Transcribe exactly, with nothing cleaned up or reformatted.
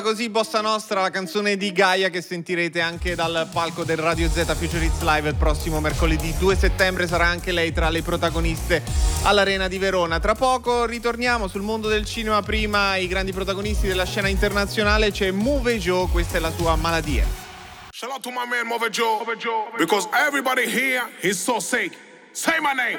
Così Bossa Nostra, la canzone di Gaia che sentirete anche dal palco del Radio Z Future Hits Live il prossimo mercoledì due settembre. Sarà anche lei tra le protagoniste all'Arena di Verona. Tra poco ritorniamo sul mondo del cinema, prima i grandi protagonisti della scena internazionale. C'è Move Joe, questa è la sua Maladie. Shout out to my man Move Joe, because everybody here is so sick. Say my name.